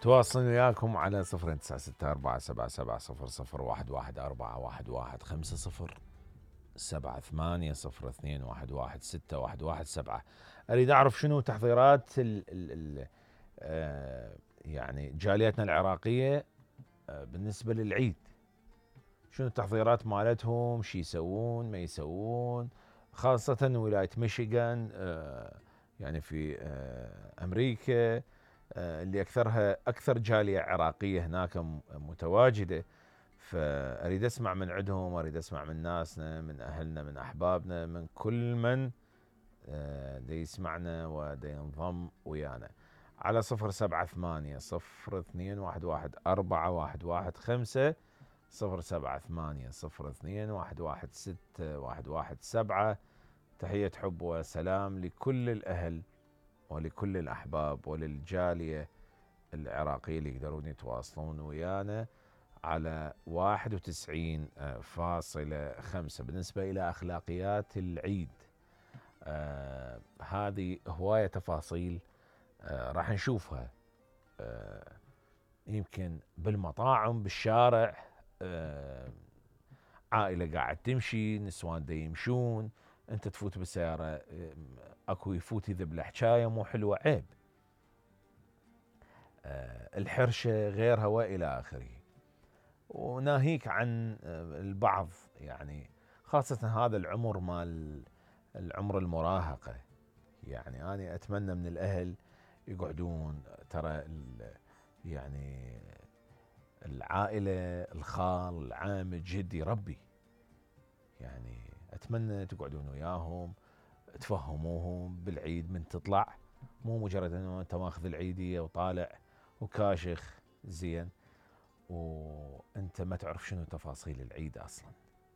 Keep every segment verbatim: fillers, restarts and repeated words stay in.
تواصلين وياكم على صفر تسعة ستة أربعة سبعة سبعة صفر صفر واحد واحد أربعة واحد واحد خمسة صفر سبعة ثمانية صفر اثنين واحد واحد ستة واحد واحد سبعة. أريد أعرف شنو تحضيرات ال ال ال آه يعني جاليتنا العراقية آه بالنسبة للعيد. شنو التحضيرات مالتهم؟ شي يسوون ما يسوون، خاصة ولاية ميشيغان آه يعني في آه أمريكا آه اللي أكثرها أكثر جالية عراقية هناك متواجدة. فأريد أسمع من عندهم، أريد أسمع من ناسنا، من أهلنا، من أحبابنا، من كل من آه دي يسمعنا ودي ينضم ويانا على صفر سبعة ثمانية صفر اثنين واحد واحد أربعة واحد واحد خمسة صفر سبعة ثمانية صفر اثنين واحد واحد ستة واحد واحد سبعة. تحية حب وسلام لكل الأهل ولكل الأحباب وللجالية العراقية اللي يقدرون يتواصلون ويانا على واحد وتسعين فاصلة خمسة. بالنسبة إلى أخلاقيات العيد آه هذه هواية تفاصيل آه راح نشوفها آه يمكن بالمطاعم بالشارع، آه عائلة قاعد تمشي، نسوان دا يمشون، انت تفوت بالسيارة آه اكو يفوت يذب حكاية مو حلوة، عيب. آه الحرشة غيرها والى اخره. وناهيك عن البعض يعني خاصة هذا العمر مال العمر المراهقة، يعني أنا أتمنى من الأهل يقعدون ترى يعني العائلة الخال العام الجد يربي، يعني أتمنى تقعدون وياهم تفهموهم بالعيد من تطلع، مو مجرد أنه أنت ماخذ العيدية وطالع وكاشخ زين وانت ما تعرف شنو تفاصيل العيد اصلا.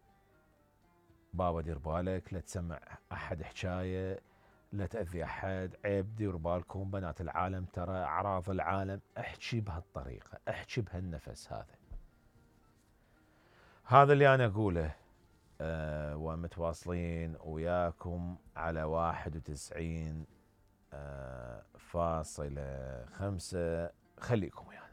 بابا دير بالك لا تسمع احد حكايه، لا تاذي احد، عيب دير بالكم بنات العالم ترى اعراض العالم. احكي بهالطريقه، احكي بهالنفس هذا. هذا اللي انا اقوله. أه ومتواصلين وياكم على واحد وتسعين أه فاصلة خمسة. خليكم ويانا.